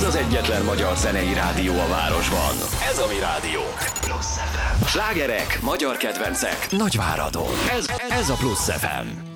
az egyetlen magyar zenei rádió a városban. Ez a mi rádiónk. Plusz FM. Slágerek, magyar kedvencek, Nagyváradon. Ez a Plusz FM.